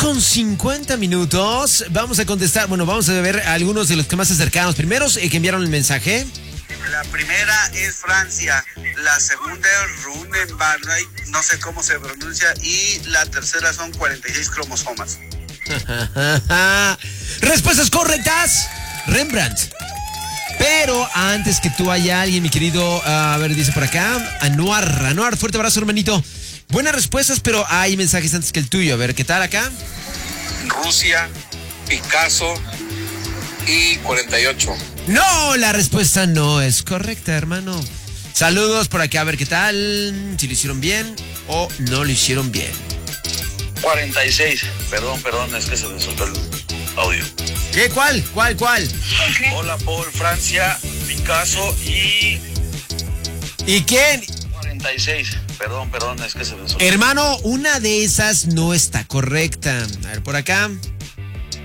2:50. Vamos a contestar, vamos a ver algunos de los que más cercanos. Primeros que enviaron el mensaje. La primera es Francia, la segunda es Runenbarnay, no sé cómo se pronuncia, y la tercera son 46 cromosomas. Respuestas correctas, Rembrandt. Pero antes que tú haya alguien, mi querido, a ver, dice por acá, Anuar, fuerte abrazo, hermanito. Buenas respuestas, pero hay mensajes antes que el tuyo. A ver, ¿qué tal acá? Rusia, Picasso y 48. No, la respuesta no es correcta, hermano. Saludos por acá, a ver qué tal, si lo hicieron bien o no lo hicieron bien. 46. Perdón, es que se me soltó el audio. ¿Qué? ¿Cuál? Hola, Paul, Francia, Picasso y... ¿Y quién? 46. Perdón, es que se me soltó. Hermano, una de esas no está correcta. A ver, por acá.